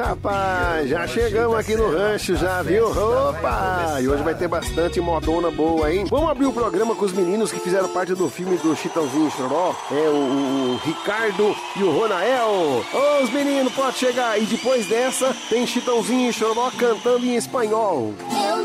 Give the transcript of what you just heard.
Rapaz, já chegamos aqui no rancho já, viu? Opa! E hoje vai ter bastante modona boa, hein? Vamos abrir o programa com os meninos que fizeram parte do filme do Chitãozinho e Chororó. É o Ricardo e o Ronael. Ô, os meninos, pode chegar. E depois dessa, tem Chitãozinho e Chororó cantando em espanhol.